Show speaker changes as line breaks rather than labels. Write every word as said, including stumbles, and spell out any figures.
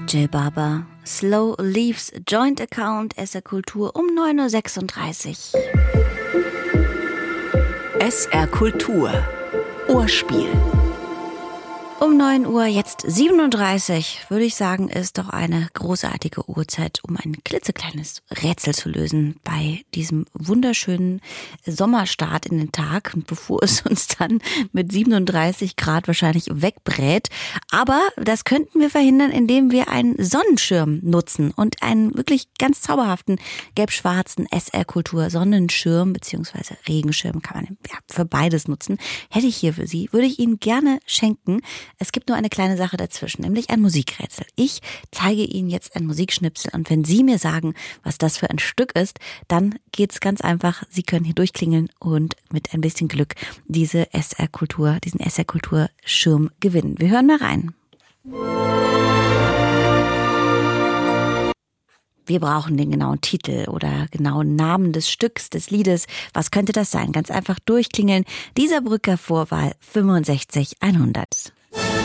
Jill Barber, Slow Leaves Joint Account S R Kultur um neun Uhr sechsunddreißig.
S R Kultur Ohrspiel.
Um neun Uhr, jetzt siebenunddreißig, würde ich sagen, ist doch eine großartige Uhrzeit, um ein klitzekleines Rätsel zu lösen bei diesem wunderschönen Sommerstart in den Tag, bevor es uns dann mit siebenunddreißig Grad wahrscheinlich wegbrät. Aber das könnten wir verhindern, indem wir einen Sonnenschirm nutzen und einen wirklich ganz zauberhaften gelb-schwarzen S R Kultur Sonnenschirm bzw. Regenschirm kann man ja für beides nutzen. Hätte ich hier für Sie, würde ich Ihnen gerne schenken. Es gibt nur eine kleine Sache dazwischen, nämlich ein Musikrätsel. Ich zeige Ihnen jetzt ein Musikschnipsel und wenn Sie mir sagen, was das für ein Stück ist, dann geht's ganz einfach. Sie können hier durchklingeln und mit ein bisschen Glück diese S R Kultur, diesen S R Kultur Schirm gewinnen. Wir hören mal rein. Wir brauchen den genauen Titel oder genauen Namen des Stücks, des Liedes. Was könnte das sein? Ganz einfach durchklingeln. Dieser Brücker Vorwahl fünfundsechzig hundert.